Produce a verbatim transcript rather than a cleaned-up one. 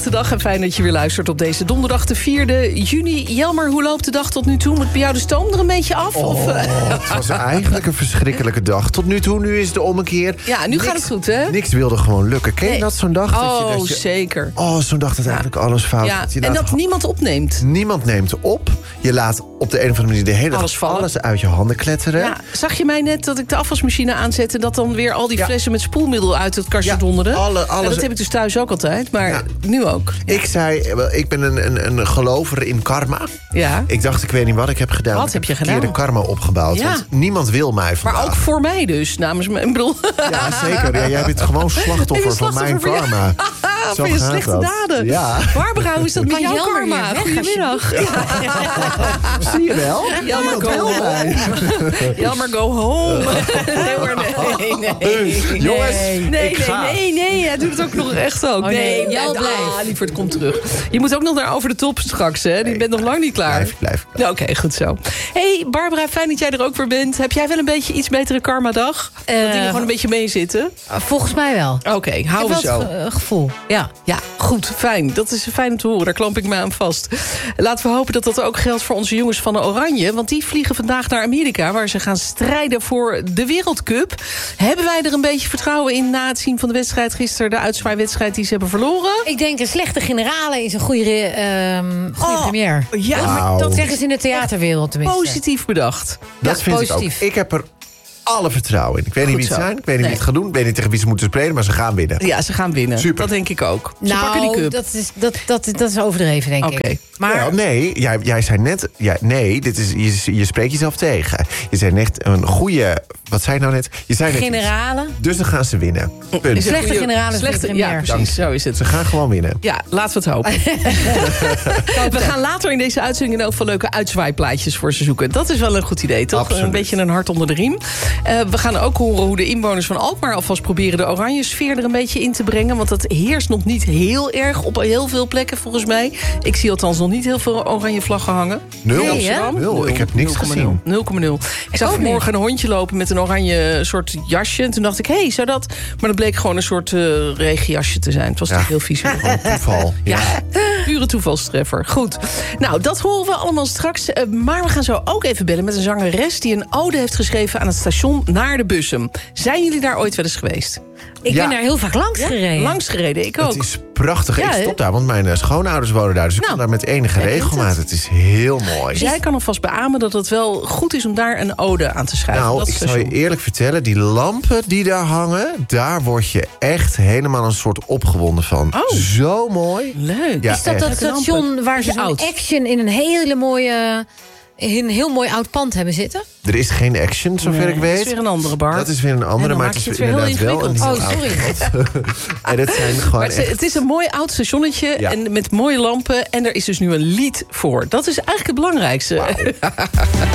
de dag en fijn dat je weer luistert op deze donderdag de vierde juni. Jelmer, hoe loopt de dag tot nu toe? Moet bij jou de stoom er een beetje af? Oh, of, uh... het was eigenlijk een verschrikkelijke dag. Tot nu toe, nu is de ommekeer. Ja, nu niks, gaat het goed, hè? Niks wilde gewoon lukken. Ken je Nee. dat, zo'n dag? Oh, dat je, dat je, zeker. Oh, zo'n dag dat eigenlijk alles fout Ja, gaat. Je en laat dat ha- niemand opneemt. Niemand neemt op. Je laat op de een of andere manier de hele dag Alles vallen. alles uit je handen kletteren. Ja, zag je mij net dat ik de afwasmachine aanzette... en dat dan weer al die Ja. flessen met spoelmiddel uit het kastje Ja, donderen? alle- alles- En dat heb ik dus thuis ook altijd, maar Ja. nu ook. Ja. Ik zei, wel, ik ben een, een, een gelover in karma. Ja. Ik dacht, ik weet niet wat ik heb gedaan. Wat Ik heb je verkeerde gedaan? karma opgebouwd. Ja. Want niemand wil mij vandaag. Maar ook voor mij dus, namens me. Ik bedoel... Ja, zeker. Ja, jij bent gewoon slachtoffer, Ik ben van mijn slachtoffer van- karma. Zo van je gaat slechte dat. daden. Ja. Barbara, hoe is dat met Kan jouw Jelmer karma? weer weg, Goedemiddag. Zie je wel? Jelmer, Wat go wil home. mij? Jelmer, go home. Nee hoor, nee, nee. Jongens, Nee, nee, ik ga. nee, nee. Hij doet het ook nog echt ook. Oh, nee, Jel ah, blijft. lieverd, kom terug. Je moet ook nog naar Over de Top straks, hè? Die bent nog lang niet klaar. Blijf, blijf. Ja, Oké, goed zo. Hey, Barbara, fijn dat jij er ook weer bent. Heb jij wel een beetje iets betere karma-dag? dat Eh, dingen gewoon een beetje meezitten? Volgens mij wel. Oké, Ik houden heb we wel zo. het ge- gevoel. Ja. Ja, goed, fijn. Dat is fijn om te horen. Daar klamp ik me aan vast. Laten we hopen dat dat ook geldt voor onze jongens van de Oranje. Want die vliegen vandaag naar Amerika... waar ze gaan strijden voor de Wereldcup. Hebben wij er een beetje vertrouwen in... na het zien van de wedstrijd gisteren... de uitzwaaiwedstrijd die ze hebben verloren? Ik denk een slechte generale is een goede, ehm goede Oh, première. Ja, maar Wauw. dat Zeggen ze in de theaterwereld tenminste. positief bedacht. Dat Ja, vind positief. ik ook. Ik heb er alle vertrouwen in. Ik weet niet Goed wie het zo. zijn. Ik weet niet Nee. wie het gaat doen. Ik weet niet tegen wie ze moeten spelen. Maar ze gaan winnen. Ja, ze gaan winnen. Super. Dat denk ik ook. Ze pakken die Nou, cup. dat is, dat, dat, dat is overdreven, denk Oké. ik. Maar Ja, nee, jij, jij zei net... Ja, nee, dit is, je, je spreekt jezelf tegen. Je zei net een goede... Wat zei je nou net? Je zei net iets. generale... Dus dan gaan ze winnen. Punt. Is een Slechte goeie- generale is Slechte, de ja, premier. precies. Zo is het. Ze gaan gewoon winnen. Ja, laten we het hopen. We gaan later in deze uitzending in elk geval leuke uitzwaaiplaatjes voor ze zoeken. Dat is wel een goed idee, toch? Absoluut. Een beetje een hart onder de riem. Uh, we gaan ook horen hoe de inwoners van Alkmaar alvast proberen de oranje sfeer er een beetje in te brengen. Want dat heerst nog niet heel erg op heel veel plekken volgens mij. Ik zie althans nog niet heel veel oranje vlaggen hangen. Nul. Nee, hè? Amsterdam? Nul. Ik heb niks nul komma gezien. nul. nul komma nul. Ik zag ook vanmorgen een hondje lopen met een oranje soort jasje. En toen dacht ik, hé, hey, zou dat... Maar dat bleek gewoon een soort uh, regenjasje te zijn. Het was Ja. toch heel vies. Gewoon toeval. Ja, pure toevalstreffer. Goed. Nou, dat horen we allemaal straks. Uh, maar we gaan zo ook even bellen met een zangeres... die een ode heeft geschreven aan het station naar de Bussum. Zijn jullie daar ooit wel eens geweest? Ik Ja. ben daar heel vaak langs gereden. Langs gereden, ik ook. Het is prachtig. Ja, ik hè? stop daar, want mijn eh, schoonouders wonen daar. Dus ik Nou, kom daar met enige jij kent regelmaat. het. Het is heel mooi. Dus jij kan alvast beamen dat het wel goed is om daar een ode aan te schrijven. Nou, dat ik zal station. je eerlijk vertellen, die lampen die daar hangen... daar word je echt helemaal een soort opgewonden van. Oh. Zo mooi. Leuk. Ja, Is dat echt. dat station waar ze Beetje zo'n oud. action in een hele mooie... in een heel mooi oud pand hebben zitten? Er is geen action, zover Nee, ik weet. Dat is weer een andere bar. Dat is weer een En andere, dan maar maak het is je het weer heel inderdaad wel een heel ingewikkeld. Oh, oud sorry. pand. En het zijn gewoon Maar het, is- echt... het is een mooi oud stationnetje Ja. en met mooie lampen. En er is dus nu een lied voor. Dat is eigenlijk het belangrijkste.